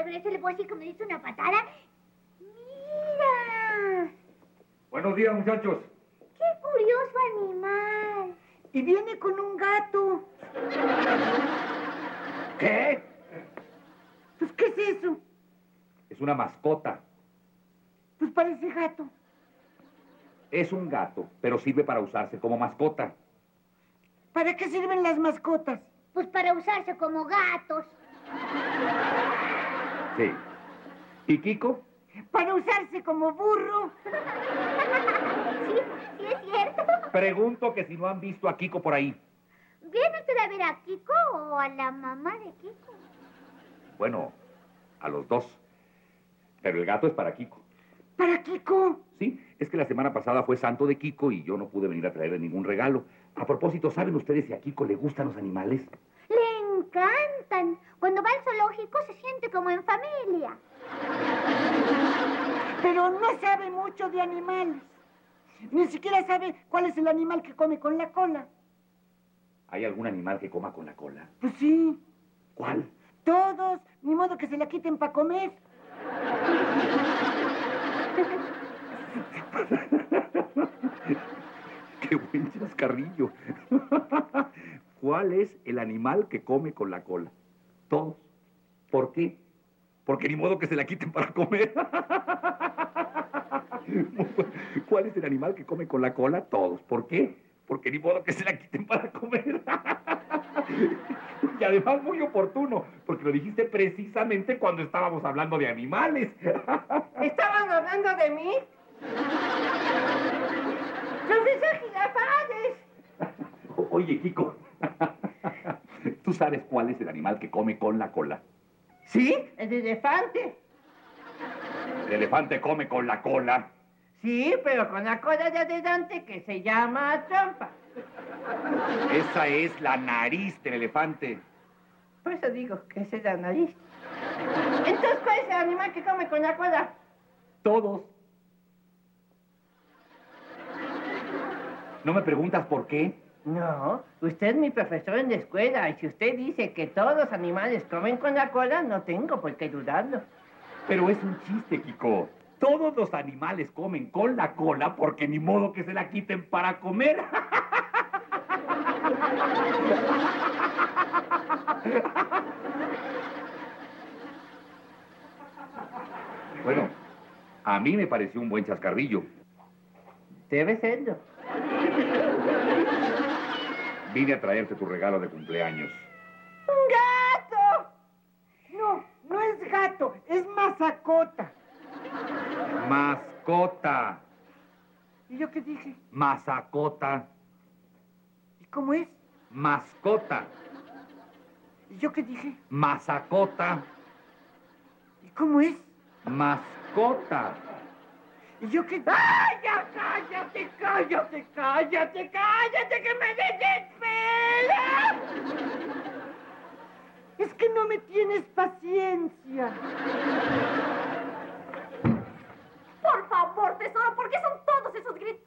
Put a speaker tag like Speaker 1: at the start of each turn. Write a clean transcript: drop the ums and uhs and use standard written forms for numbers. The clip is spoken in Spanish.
Speaker 1: regreso le voy a decir que me diste una patada. ¡Mira!
Speaker 2: Buenos días, muchachos.
Speaker 1: ¡Qué curioso animal!
Speaker 3: Y viene con un gato.
Speaker 2: ¿Qué?
Speaker 3: Pues, ¿qué es eso?
Speaker 2: Es una mascota.
Speaker 3: Pues parece gato.
Speaker 2: Es un gato, pero sirve para usarse como mascota.
Speaker 3: ¿Para qué sirven las mascotas?
Speaker 1: Pues para usarse como gatos.
Speaker 2: Sí. ¿Y Kiko?
Speaker 3: Para usarse como burro.
Speaker 1: Sí es cierto.
Speaker 2: Pregunto que si no han visto a Kiko por ahí.
Speaker 1: ¿Viene usted a ver a Kiko o a la mamá de Kiko?
Speaker 2: Bueno, a los dos. Pero el gato es para Kiko.
Speaker 3: ¿Para Kiko?
Speaker 2: Sí, es que la semana pasada fue santo de Kiko y yo no pude venir a traerle ningún regalo. A propósito, ¿saben ustedes si a Kiko le gustan los animales?
Speaker 1: Le encantan. Cuando va al zoológico se siente como en familia.
Speaker 3: Pero no sabe mucho de animales. Ni siquiera sabe cuál es el animal que come con la cola.
Speaker 2: ¿Hay algún animal que coma con la cola?
Speaker 3: Pues sí.
Speaker 2: ¿Cuál?
Speaker 3: Todos. Ni modo que se la quiten para comer.
Speaker 2: ¡Qué buen chascarrillo! ¿Cuál es el animal que come con la cola? Todos. ¿Por qué? Porque ni modo que se la quiten para comer. ¿Cuál es el animal que come con la cola? Todos. ¿Por qué? Porque ni modo que se la quiten para comer. Y además muy oportuno, porque lo dijiste precisamente cuando estábamos hablando de animales.
Speaker 3: ¿Estaban hablando de mí? ¡Profesor Girafales!
Speaker 2: Oye, Kiko, ¿tú sabes cuál es el animal que come con la cola?
Speaker 3: ¿Sí? El elefante.
Speaker 2: El elefante come con la cola.
Speaker 3: Sí, pero con la cola de adelante que se llama trompa.
Speaker 2: Esa es la nariz del elefante.
Speaker 3: Por eso digo que esa es la nariz. Entonces, ¿cuál es el animal que come con la cola?
Speaker 2: Todos. ¿No me preguntas por qué?
Speaker 3: No, usted es mi profesor en la escuela y si usted dice que todos los animales comen con la cola, no tengo por qué dudarlo.
Speaker 2: Pero es un chiste, Kiko. Todos los animales comen con la cola porque ni modo que se la quiten para comer. Bueno, a mí me pareció un buen chascarrillo.
Speaker 3: Debe serlo.
Speaker 2: Vine a traerte tu regalo de cumpleaños.
Speaker 3: ¡Gato! No, no es gato, es mascota.
Speaker 2: Mascota.
Speaker 3: ¿Y yo qué dije?
Speaker 2: Mascota.
Speaker 3: ¿Y cómo es?
Speaker 2: Mascota.
Speaker 3: ¿Y yo qué dije?
Speaker 2: Mascota.
Speaker 3: ¿Y cómo es?
Speaker 2: Mascota.
Speaker 3: ¿Y yo qué? ¡Ay, ya cállate, cállate, cállate, cállate, que me desespera! Es que no me tienes paciencia.
Speaker 4: Por favor, tesoro, ¿por qué son todos esos gritos?